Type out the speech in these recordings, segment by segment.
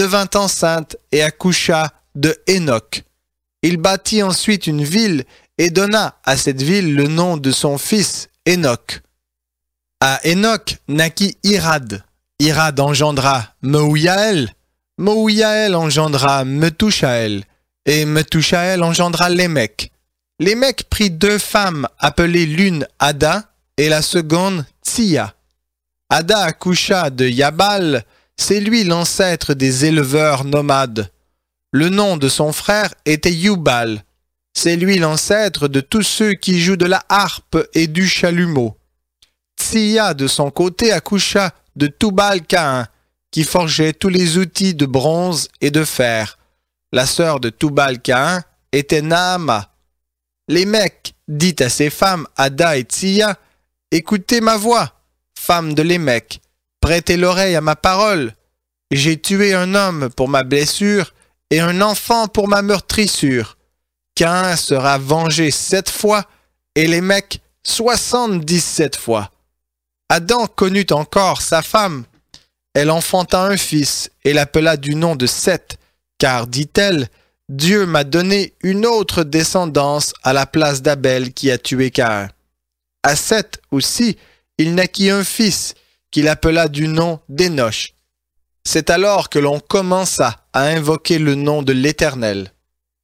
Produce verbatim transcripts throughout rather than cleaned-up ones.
devint enceinte et accoucha de Hénoc. Il bâtit ensuite une ville et donna à cette ville le nom de son fils Hénoc. À Hénoc naquit Irad. Irad engendra Mehujaël. Mehujaël engendra Methushaël. Et Methushaël engendra Lémec. Lémec prit deux femmes appelées l'une Ada et la seconde Tsilla. Ada accoucha de Yabal, c'est lui l'ancêtre des éleveurs nomades. Le nom de son frère était Yubal. C'est lui l'ancêtre de tous ceux qui jouent de la harpe et du chalumeau. Tsilla, de son côté, accoucha de Tubal-Caïn, qui forgeait tous les outils de bronze et de fer. La sœur de Tubal-Caïn était Naama. Lémec dit à ses femmes Ada et Tsilla, « Écoutez ma voix, femmes de Lémec, prêtez l'oreille à ma parole. J'ai tué un homme pour ma blessure et un enfant pour ma meurtrissure. Caïn sera vengé sept fois et Lémec soixante-dix-sept fois. » Adam connut encore sa femme. Elle enfanta un fils et l'appela du nom de Seth, car, dit-elle, Dieu m'a donné une autre descendance à la place d'Abel qui a tué Caïn. À Seth aussi, il naquit un fils qu'il appela du nom d'Énoch. C'est alors que l'on commença à invoquer le nom de l'Éternel.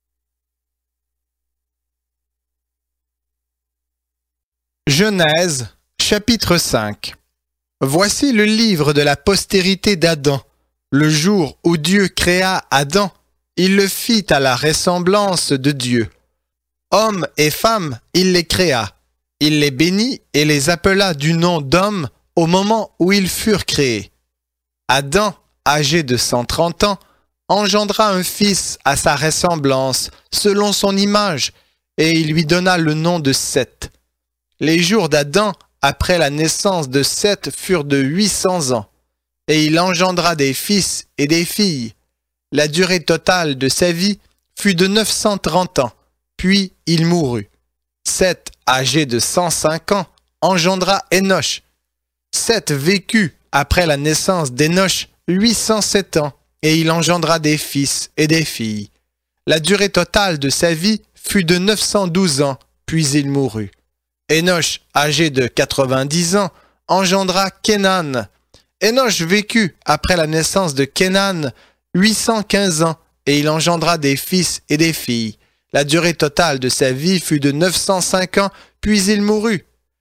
Genèse, chapitre cinq. Voici le livre de la postérité d'Adam. Le jour où Dieu créa Adam, il le fit à la ressemblance de Dieu. Hommes et femmes, il les créa. Il les bénit et les appela du nom d'homme au moment où ils furent créés. Adam, âgé de cent trente ans, engendra un fils à sa ressemblance, selon son image, et il lui donna le nom de Seth. Les jours d'Adam, après la naissance de Seth, furent de huit cents ans, et il engendra des fils et des filles. La durée totale de sa vie fut de neuf cent trente ans, puis il mourut. Seth, âgé de cent cinq ans, engendra Énoch. Seth vécut, après la naissance d'Énoch, huit cent sept ans, et il engendra des fils et des filles. La durée totale de sa vie fut de neuf cent douze ans, puis il mourut. Énoch, âgé de quatre-vingt-dix ans, engendra Kénan. Énoch vécut, après la naissance de Kénan, huit cent quinze ans, et il engendra des fils et des filles. La durée totale de sa vie fut de neuf cent cinq ans, puis il mourut.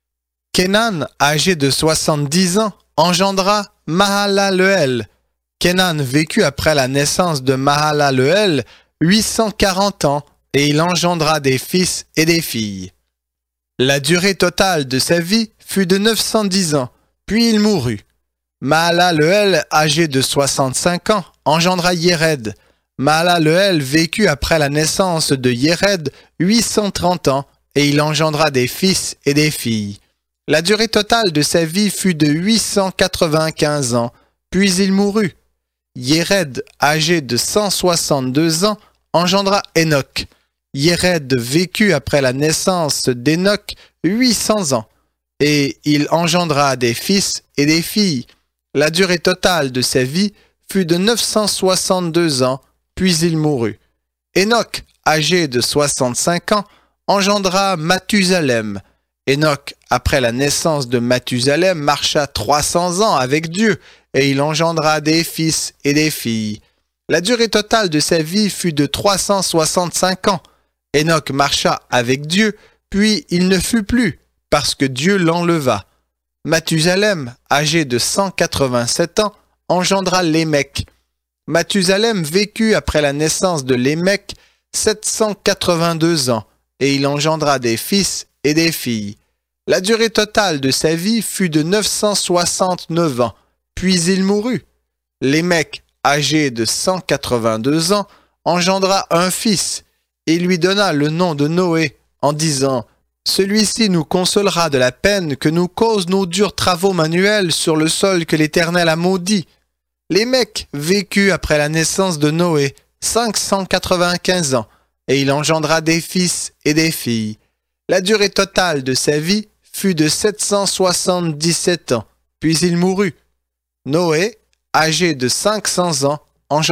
Kénan, âgé de soixante-dix ans, engendra Mahalaleel. Kénan vécut après la naissance de Mahalaleel huit cent quarante ans, et il engendra des fils et des filles. La durée totale de sa vie fut de neuf cent dix ans, puis il mourut. Mahalaleel, âgé de soixante-cinq ans, engendra Yéred. Mahalaleel vécut après la naissance de Yéred huit cent trente ans, et il engendra des fils et des filles. La durée totale de sa vie fut de huit cent quatre-vingt-quinze ans, puis il mourut. Yéred, âgé de cent soixante-deux ans, engendra Hénoc. Yéred vécut après la naissance d'Hénoc huit cents ans, et il engendra des fils et des filles. La durée totale de sa vie fut de neuf cent soixante-deux ans, puis il mourut. Hénoc, âgé de soixante-cinq ans, engendra Mathusalem. Hénoc, après la naissance de Mathusalem, marcha trois cents ans avec Dieu, et il engendra des fils et des filles. La durée totale de sa vie fut de trois cent soixante-cinq ans. Hénoc marcha avec Dieu, puis il ne fut plus, parce que Dieu l'enleva. Mathusalem, âgé de cent quatre-vingt-sept ans, engendra Lémec. Mathusalem vécut après la naissance de Lémec sept cent quatre-vingt-deux ans, et il engendra des fils et des filles. La durée totale de sa vie fut de neuf cent soixante-neuf ans, puis il mourut. Lémec, âgé de cent quatre-vingt-deux ans, engendra un fils, et lui donna le nom de Noé, en disant « Celui-ci nous consolera de la peine que nous causent nos durs travaux manuels sur le sol que l'Éternel a maudit. » Lémec vécut après la naissance de Noé cinq cent quatre-vingt-quinze ans, et il engendra des fils et des filles. La durée totale de sa vie fut de sept cent soixante-dix-sept ans, puis il mourut. Noé, âgé de cinq cents ans,